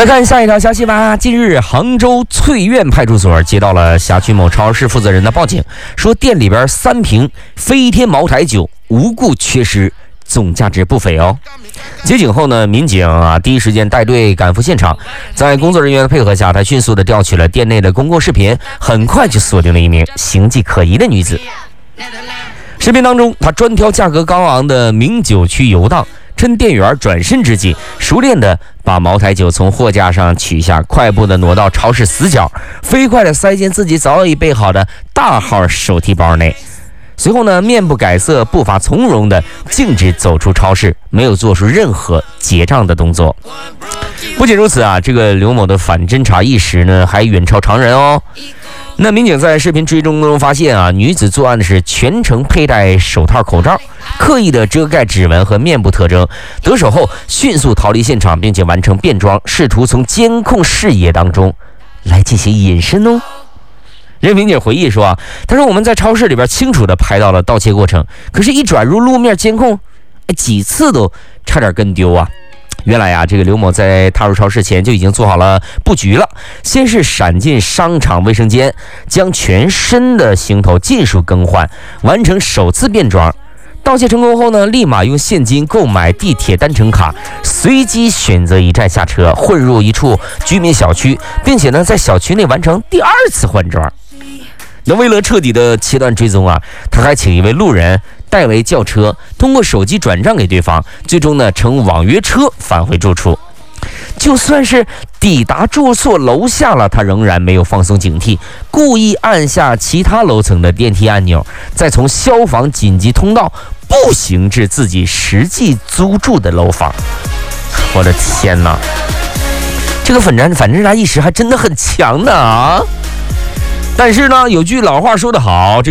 再看下一条消息吧。近日，杭州翠苑派出所接到了辖区某超市负责人的报警，说店里边3瓶飞天茅台酒无故缺失，总价值不菲哦。接警后呢，民警第一时间带队赶赴现场，在工作人员的配合下，他迅速的调取了店内的公共视频，很快就锁定了一名形迹可疑的女子。视频当中，他专挑价格高昂的名酒区游荡，趁店员转身之际，熟练的把茅台酒从货架上取下，快步的挪到超市死角，飞快的塞进自己早已备好的大号手提包内。随后呢，面不改色，步伐从容的径直走出超市，没有做出任何结账的动作。不仅如此这个刘某的反侦查意识呢还远超常人哦。那民警在视频追踪中发现女子作案的是全程佩戴手套口罩，刻意的遮盖指纹和面部特征。得手后迅速逃离现场，并且完成变装，试图从监控视野当中来进行隐身哦。任民警回忆说他说我们在超市里边清楚的拍到了盗窃过程，可是一转入路面监控，几次都差点跟丢啊。原来这个刘某在踏入超市前就已经做好了布局了，先是闪进商场卫生间，将全身的行头尽数更换，完成首次变装。盗窃成功后呢，立马用现金购买地铁单程卡，随机选择一站下车，混入一处居民小区，并且呢在小区内完成第2次换装。那为了彻底的切断追踪他还请一位路人代为叫车，通过手机转账给对方，最终呢乘网约车返回住处。就算是抵达住所楼下了，他仍然没有放松警惕，故意按下其他楼层的电梯按钮，再从消防紧急通道步行至自己实际租住的楼房。我的天哪，这个反侦查意识还真的很强的但是呢，有句老话说得好，